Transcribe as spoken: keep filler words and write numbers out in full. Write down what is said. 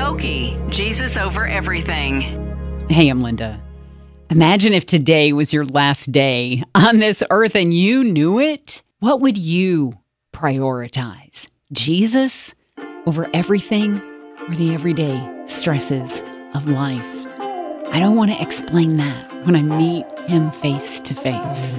Skokie, Jesus over everything. Hey, I'm Linda. Imagine if today was your last day on this earth and you knew it. What would you prioritize? Jesus over everything, or the everyday stresses of life? I don't want to explain that when I meet him face to face.